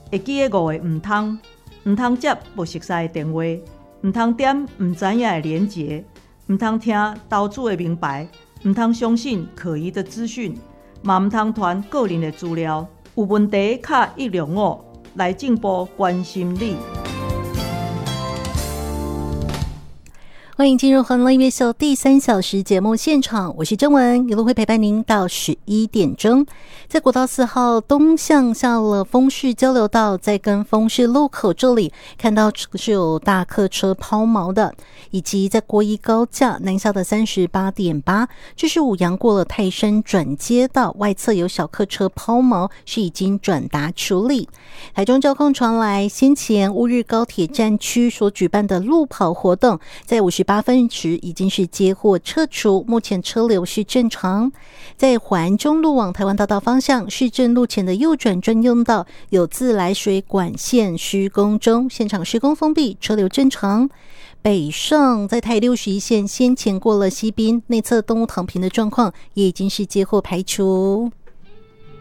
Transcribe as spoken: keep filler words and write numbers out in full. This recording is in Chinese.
会记得五个唔通，唔通接不熟悉的电话，唔通点唔知影的连结，唔通听投资的明白，唔通相信可疑的资讯，嘛唔通传个人的资料。有问题卡一六五，来进步关心你。 欢迎进入欢乐音乐秀第三小时节目现场，我是郑文，一路会陪伴您到十一点钟。在国道四号东向下了丰市交流道，在跟丰市路口这里看到是有大客车抛锚的，以及在国一高架南下的 三十八点八， 这是五羊过了泰山转接道外侧有小客车抛锚，是已经转达处理。台中交控传来先前乌日高铁站区所举办的路跑活动，在五十八分时已经是接获撤除，目前车流是正常。在环中路往台湾大道方向，市政路前的右转专用道有自来水管线施工中，现场施工封闭，车流正常。北上在台六十一线先前过了西滨内侧东吴塘坪的状况，也已经是接获排除。